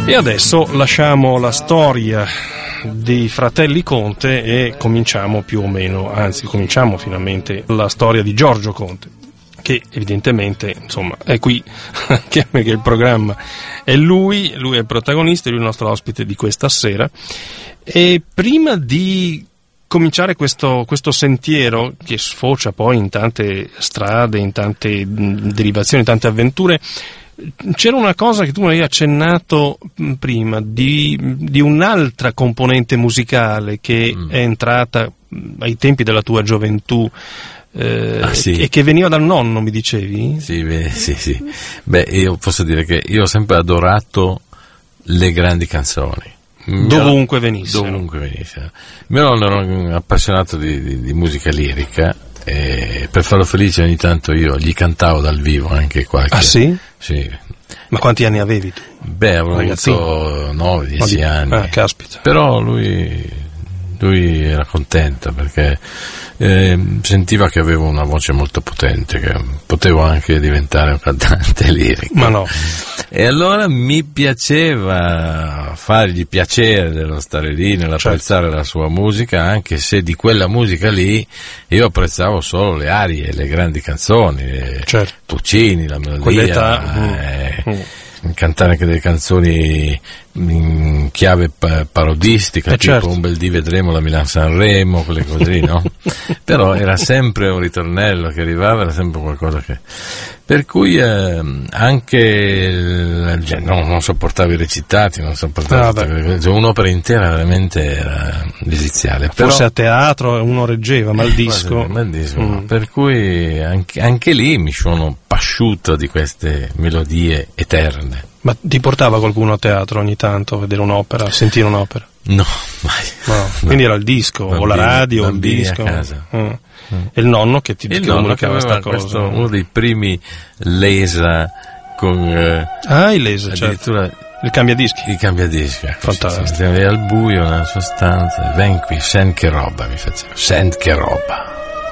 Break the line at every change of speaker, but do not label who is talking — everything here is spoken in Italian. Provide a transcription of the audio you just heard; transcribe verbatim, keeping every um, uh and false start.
E adesso lasciamo la storia dei fratelli Conte e cominciamo più o meno, anzi cominciamo finalmente la storia di Giorgio Conte, che evidentemente insomma è qui anche perché il programma è lui, lui è il protagonista, lui è il nostro ospite di questa sera. E prima di cominciare questo, questo sentiero che sfocia poi in tante strade, in tante derivazioni, in tante avventure, c'era una cosa che tu mi avevi accennato prima di, di un'altra componente musicale che mm. è entrata ai tempi della tua gioventù. Eh,
ah, sì.
E che veniva dal nonno, mi dicevi?
Sì, beh, sì, sì. Beh, io posso dire che io ho sempre adorato le grandi canzoni.
Dovunque venissero.
Dovunque venissero. Mio nonno era un appassionato di, di, di musica lirica e per farlo felice ogni tanto io gli cantavo dal vivo anche qualche...
Ah sì?
Sì.
Ma quanti anni avevi tu?
Beh, avevo avuto nove dieci anni.
Ah, caspita.
Però lui... lui era contento perché eh, sentiva che avevo una voce molto potente, che potevo anche diventare un cantante lirico.
Ma no.
E allora mi piaceva fargli piacere dello stare lì, nell'apprezzare certo. la sua musica, anche se di quella musica lì io apprezzavo solo le arie, le grandi canzoni, certo. Puccini, la melodia.
Quell'età.
Eh,
mm.
Cantare anche delle canzoni in chiave pa- parodistica,
eh
tipo
certo.
Un bel dì vedremo la Milan-Sanremo, quelle cose lì, no? Però era sempre un ritornello che arrivava, era sempre qualcosa che... Per cui eh, anche cioè, no, non sopportavo i recitati, non sopportavo ah, cioè, un'opera intera veramente era deliziale.
Forse
però,
a teatro uno reggeva, ma il disco...
Ma il disco mm. Per cui anche, anche lì mi sono pasciuto di queste melodie eterne.
Ma ti portava qualcuno a teatro ogni tanto a vedere un'opera, a sentire un'opera?
No, mai.
No. No. Quindi era il disco,
bambini,
o la radio, o il disco.
A casa.
Mm. Mm. E il nonno che ti comunicava questa cosa?
Questo, uno dei primi Lesa con... Eh,
ah, il Lesa,
addirittura
certo. Il cambiadischi.
Il cambiadischi, ecco.
Fantastico.
Sì, al buio nella sua stanza, ven qui, sent che roba mi faceva, sent che roba.